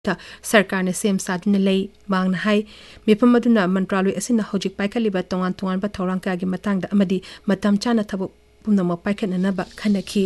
सरकार ने सेम सादुना लई मांगना हाई मिफम अदुना मंत्रालय असिना होजिक पाइखलिबा तोंगान तोंगान बा थौरांग कागी मतंगदा अमदी मतम चाना थबक पुनम पाइखननबा खनखी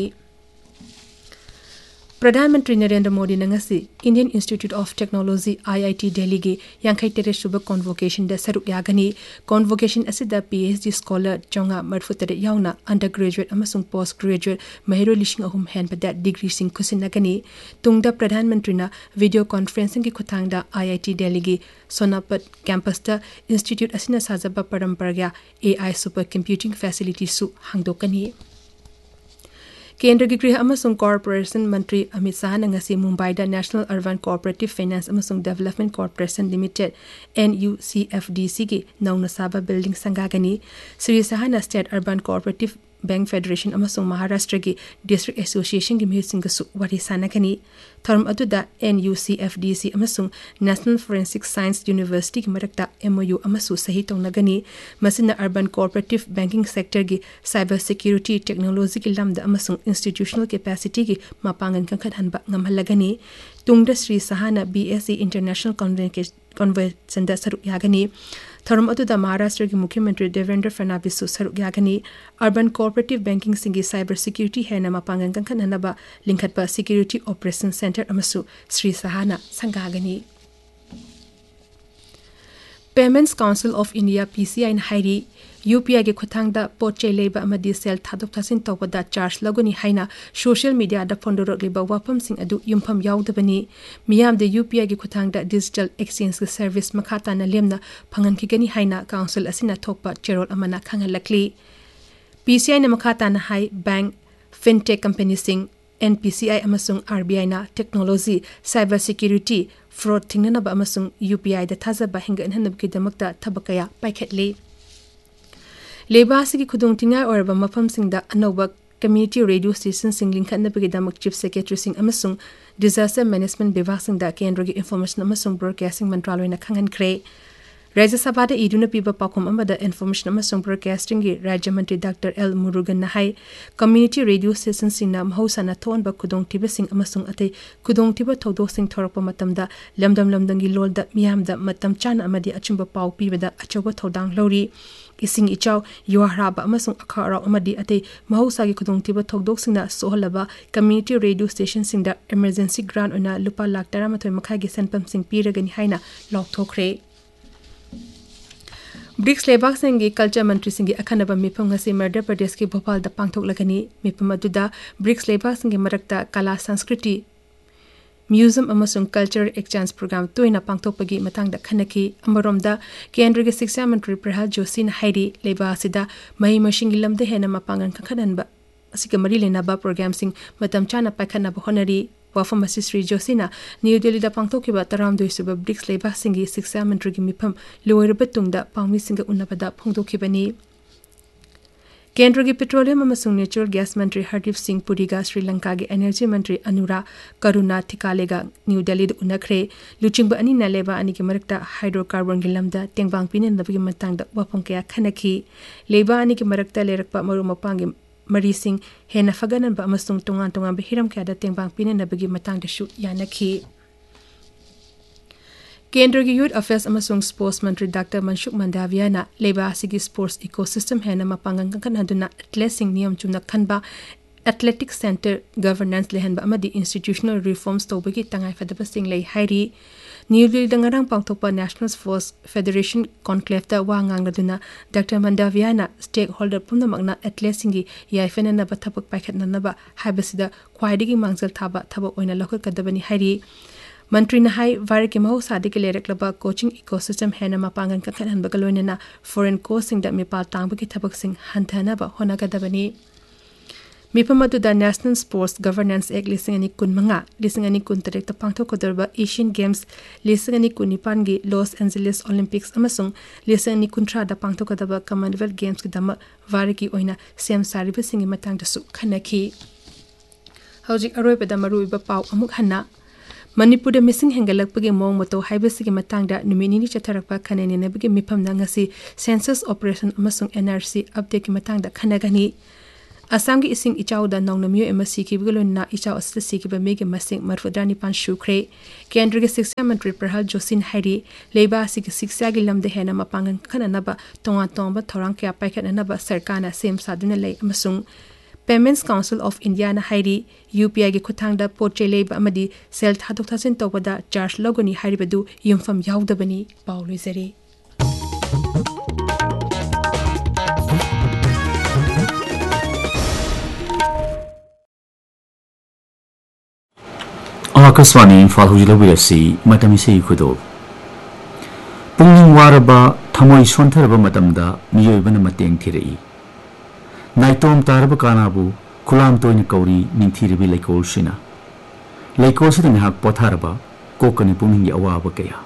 प्रधानमंत्री Narendra Modi नंगसी Indian institute of technology IIT Delhi की यांखई तेरेस सुब कॉन्वोकेशन द सरुक यागनी कॉन्वोकेशन असिदा PhD स्कॉलर चोंगा मरफुतरे याउना under graduate अमसुंग post graduate महिरो लिशिंग अहुम हेनबदा degree सिंग खुसिनगनी तुंगदा प्रधानमंत्री ना वीडियो कॉन्फ्रेंसिंग की खुतांगदा IIT दिल्ली की सोनापत कैंपस द इंस्टीट्यूट असिना साजबा परंपरा AI सुपर कंप्यूटिंग फैसिलिटी सु हांगदोकनी केंद्र की गृह अमसुंग कॉर्पोरेशन मंत्री Amit Shah नंगसी Mumbai the national urban cooperative finance अमसुंग development corporation limited NUCFDC की नौना साबा बिल्डिंग संगागनी श्री शाह न state urban cooperative bank federation अमसुंग Maharashtra की डिस्ट्रिक्ट एसोसिएशन की मिहुसिंगसु worry सानगनी therm अदुदा NUCFDC अमसुंग national forensic science university की मरक्ता MOU अमसु सही तौनगनी मसिना अर्बन कोऑपरेटिव बैंकिंग सेक्टर की साइबर सिक्योरिटी टेक्नोलॉजी की लम्द अमसुंग इंस्टीट्यूशनल कैपेसिटी की मापांगन कंखनहनबा ngамहलगनी तुंगदा Shri शाहना BSc international convention the सरुक यागनी थर्म अदुदा महाराष्ट्र की मुख्यमंत्री देवेंद्र फडणवीस सरुक यागनी urban cooperative banking सिंगी cyber security Hena मापांगन कंखनहनबा लिंखतपा security operation centre अमसु Shri शाहना संगागनी payments council of India PCI न हाइरी UPI के खुथांगदा पोचे लेबा अमदी सेल थादोक थासिन तौबदा चार्ज लगुनी हाइना सोशल मीडिया दा फोंडोरगलिबा वाफम सिंग अदु युमफम याउदबनी मियाम दे UPI के खुथांगदा डिजिटल एक्सचेंज के सर्विस मखाता न लेमना फंगन खिगनी हाइना काउंसिल असिना थोकपा चेरोल अमना खंगलकली PCI न मखाता न हाई बैंक फिनटेक कंपनी सिंग NPCI अमसुंग RBI ना technology cyber security fraud थिंगनबा अमसुंग UPI दा थाजबा हिंगनहनबकी दमकता थबकया पाइखटली लेबासी की खुदोंग तिंगाई और मफम सिंगदा अनोबा कम्युनिटी रेडियो स्टेशन सिंग लिंखनबकी दमक चीफ सेक्रेटरी सिंग अमसुंग डिजास्टर मैनेजमेंट विभाग सिंगदा केंद्र की इंफॉर्मेशन अमसुंग ब्रॉडकास्टिंग मंत्रालय न खंगनख्रे राज्य सभा दा इदुना पीबा पाखुम अमदा इंफॉर्मेशन अमसुंग ब्रॉडकास्टिंग की राज्य मंत्री डॉक्टर L मुरुगन न हाई कम्युनिटी रेडियो स्टेशन सिंगना महौसाना थोनबा खुदोंग तिबा सिंग अमसुंग अते खुदोंग तिबा थौदोक सिंग थोरकपा मतमदा लमदंगी लोलदा मियामदा मतम चान अमदी अचुंबा पाउ पीबदा अचौबा थौदांग लौरी इसिंग इचाव युवाराबा अमसुंग अखाराव अमदी अते महौसागी खुदोंतिबा थौदोकसिंगना सोहलबा community radio station सिंगदा emergency grant ओना लुपा लाख 13 मखागी सेनपम सिंग पीरगनी हाइना लौथोखरे ब्रिक्स लेबाक सिंगी कल्चर मंत्री सिंगी अखनबा मिफम ngasi मध्य प्रदेश के भोपाल दा पांगथोकलगनी मिफम अदुदा ब्रिक्स लेबाक सिंगी मरक्ता कला संस्कृति म्यूजियम अमसुंग कल्चर एक्सचेंज प्रोग्राम तोइना पांगथोकपगी मतंगदा खनकी अमरोमदा केंद्र के शिक्षा मंत्री प्रहलाद जोशी न हाइरी लेबासिदा मही मशिंगी लमदे हेना मापांगन खखननबा असिका मरी लेनाबा प्रोग्राम सिंग मतम चाना पाखनबा होनरी वाफम असी श्री जोशीना न्यू दिल्ली दा पांगथोकिबा 32 सुबा ब्रिक्स लेबाक सिंगी शिक्षा मंत्री की मिफम लोइरबा तुंगदा पांगमी सिंग उन्नबदा फोंदोखिबनी केंद्र की पेट्रोलियम अमसुंग नेचुरल गैस मंत्री हरदीप सिंह पुरीगा श्रीलंका के एनर्जी मंत्री अनुरा करुणा थिकालेगा न्यू दिल्ली उनखरे लुचिंग अनि नलेबा अनि के मरक्ता हाइड्रोकार्बन के लमदा तेंगबांग पिनेनबगी मतंगदा वाफम कया खनखी लेबा अनि के मरक्ता लेरकपा मरु मपांग मरी सिंह हेना फगनबा अमसुंग तोंगान तोंगान हिरम क्यादा तेंगबांग पिनेनबगी मतंगदसु यानखी केंद्र की यूथ अफेयर्स अमसुंग स्पोर्ट्स मंत्री डॉक्टर मनसुख मंडावियाना लेबासी की स्पोर्ट्स इकोसिस्टम हेना मपांगन कंकनहदुना एथलेटिक्स नियम चुना खनबा athletics centre governance लेहनबा अमदी institutional reforms तौबगी तंगाई फदबसिंग लई हाइरी new Delhi दंगरंग पांगथोकपा national sports federation conclave दा वांगांगदुना डॉक्टर मंडावियाना स्टेक होल्डर पुनमकना एथलेटिक्संगी याइफेननबा थबक पाइखतननबा हाइबसिदा ख्वाइदगी मांगजल थाबा थबक ओइना लखकदबनी हाइरी मंत्री ने हाई भारत के महौसादी के लेरकलबा कोचिंग इकोसिस्टम हेना मापांगन कंखनहनबगा लोइनना फॉरेन कोर्सिंग दा मिपाल तांबगी थबकसिंग हंथनबा होनगदबनी मिफम अदुदा national sports governance act 2015 पांगथोकदरबा Asian games 2019 की लॉस एंजलिस ओलंपिक्स अमसुंग 2030 दा पांगथोकदबा कॉमनवेल्थ गेम्स की दम भारत की ओइना सेम सारिबसिंगी मतंगदसु खनखी हौजिक अरोइबदा मरुइबा पाउ अमुक हन्ना मणिपुर मिसिंग हेंगलकपगे मोंग मतो हाइबसिगे मतंगदा नुमिनिनी चथरकपा खनेनेनबगे मिफमना ngasi census operation अमसुंग NRC update की मतंगदा खनगनी असम की इसिंग इचाउदा नौना मियो एम सिकिबग लोना इचाउ अस सिकिबा मेगे मसिंग मरफुदा निपान शुख्रे केंद्र के शिक्षा मंत्री प्रहलाद जोशी हैरी लेबा सिक शिक्षा की लमदे हेना मपांगन खननबा तोंगा तोंबा थोरांग क्या पाइखननबा सरकारना सेम सादुना ले अमसुंग पेमेंट्स काउंसिल ऑफ इंडिया ना हैरी UPI के खुथांगदा पोचे लेबा अमदी सेल थादोक थासिन तौबदा चार्ज लगोनी हैरिबदु युमफम याउदबनी पाउलुजरी आकाशवाणी इम्फाल हुजिलबुरसी मतमिसे खुदो पुंगिंग वारबा थमोई सोंथरबा मतमदा मियोइबना मतेंग थिरई नाइतोम तारबा कानाबु खुलाम तोइन कौरी निंथिरिबि लेकोलसिना लेकोलसिदा नहाक पोथारबा कोकनि पुंगिंग अवाबा कया